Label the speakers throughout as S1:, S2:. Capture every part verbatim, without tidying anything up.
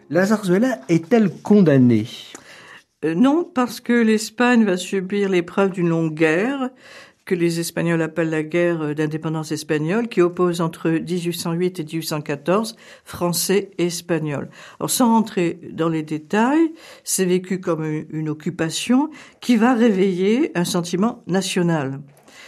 S1: La zarzuela est-elle condamnée ?
S2: euh, Non, parce que l'Espagne va subir l'épreuve d'une longue guerre, que les Espagnols appellent la guerre d'indépendance espagnole, qui oppose entre dix-huit cent huit et dix-huit cent quatorze Français et Espagnols. Alors, sans rentrer dans les détails, c'est vécu comme une occupation qui va réveiller un sentiment national.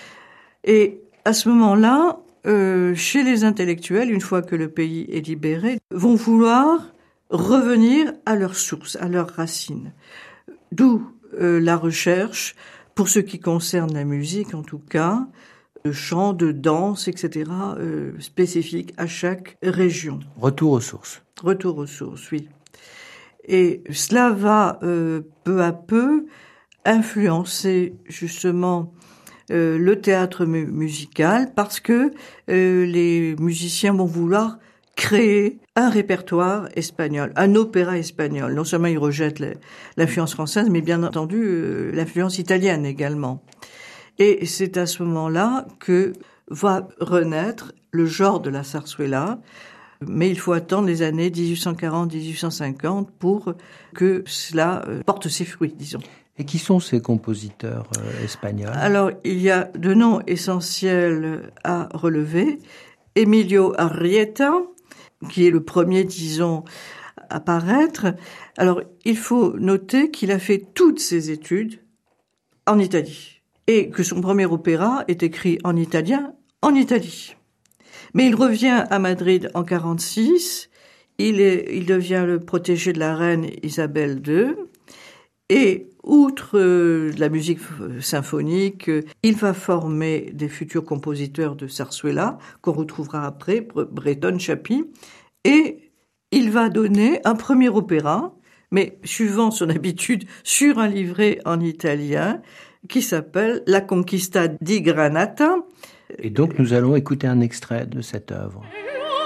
S2: Et à ce moment-là, euh, chez les intellectuels, une fois que le pays est libéré, vont vouloir revenir à leurs sources, à leurs racines. D'où euh, la recherche, pour ce qui concerne la musique en tout cas, de chant, de danse, et cetera, euh, spécifiques à chaque région.
S1: Retour aux sources.
S2: Retour aux sources, oui. Et cela va euh, peu à peu influencer justement euh, le théâtre mu- musical parce que euh, les musiciens vont vouloir créer un répertoire espagnol, un opéra espagnol. Non seulement ils rejettent l'influence française, mais bien entendu euh, l'influence italienne également. Et c'est à ce moment-là que va renaître le genre de la zarzuela, mais il faut attendre les années dix-huit cent quarante à dix-huit cent cinquante pour que cela euh, porte ses fruits, disons.
S1: Et qui sont ces compositeurs euh, espagnols ?
S2: Alors, il y a deux noms essentiels à relever. Emilio Arrieta, qui est le premier, disons, à paraître. Alors, il faut noter qu'il a fait toutes ses études en Italie et que son premier opéra est écrit en italien en Italie. Mais il revient à Madrid en quarante-six, il, est, il devient le protégé de la reine Isabelle deux, et outre euh, la musique symphonique, euh, il va former des futurs compositeurs de zarzuela, qu'on retrouvera après, Breton, Chapí, et il va donner un premier opéra, mais suivant son habitude, sur un livret en italien, qui s'appelle La Conquista di Granata.
S1: Et donc nous allons écouter un extrait de cette œuvre.